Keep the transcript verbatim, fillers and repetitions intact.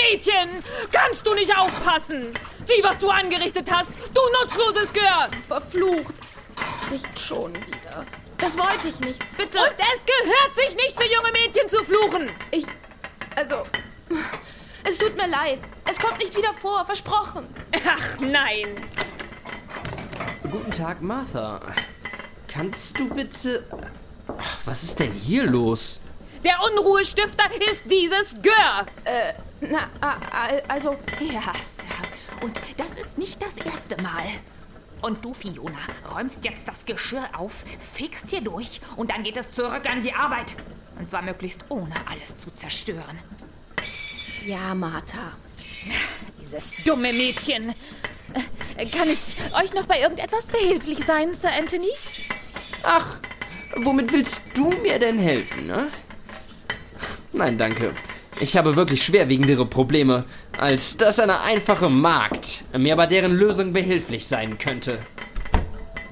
Mädchen! Kannst du nicht aufpassen? Sieh, was du angerichtet hast, du nutzloses Gör! Verflucht. Nicht schon wieder. Das wollte ich nicht. Bitte. Und es gehört sich nicht für junge Mädchen zu fluchen! Ich... Also... Es tut mir leid. Es kommt nicht wieder vor, versprochen. Ach, nein. Guten Tag, Martha. Kannst du bitte... Ach, was ist denn hier los? Der Unruhestifter ist dieses Gör! Äh, na, also... Ja, Sir. Und das ist nicht das erste Mal. Und du, Fiona, räumst jetzt das Geschirr auf, fegst hier durch und dann geht es zurück an die Arbeit. Und zwar möglichst ohne alles zu zerstören. Ja, Martha. Dieses dumme Mädchen. Äh, kann ich euch noch bei irgendetwas behilflich sein, Sir Anthony? Ach, womit willst du mir denn helfen, ne? Nein, danke. Ich habe wirklich schwerwiegendere Probleme, als dass eine einfache Magd mir bei deren Lösung behilflich sein könnte.